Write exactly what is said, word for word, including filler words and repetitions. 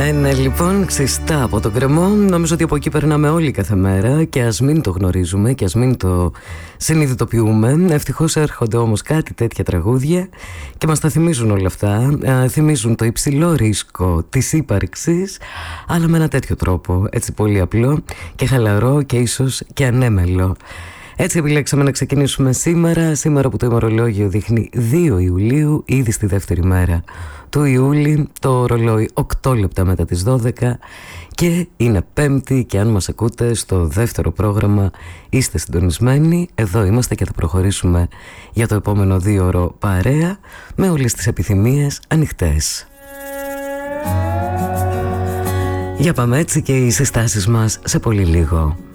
Ένα λοιπόν ξιστά από τον κρεμό. Νομίζω ότι από εκεί περνάμε όλοι κάθε μέρα και ας μην το γνωρίζουμε και ας μην το συνειδητοποιούμε. Ευτυχώς έρχονται όμως κάτι τέτοια τραγούδια και μας τα θυμίζουν όλα αυτά. ε, Θυμίζουν το υψηλό ρίσκο της ύπαρξης, αλλά με ένα τέτοιο τρόπο, έτσι πολύ απλό και χαλαρό και ίσως και ανέμελο. Έτσι επιλέξαμε να ξεκινήσουμε σήμερα, σήμερα που το ημερολόγιο δείχνει δύο Ιουλίου, ήδη στη δεύτερη μέρα του Ιούλη, το ρολόι οκτώ λεπτά μετά τις δώδεκα και είναι Πέμπτη και αν μας ακούτε στο δεύτερο πρόγραμμα είστε συντονισμένοι. Εδώ είμαστε και θα προχωρήσουμε για το επόμενο δύο ώρο παρέα με όλες τις επιθυμίες ανοιχτές. Για πάμε έτσι και οι συστάσεις μας σε πολύ λίγο.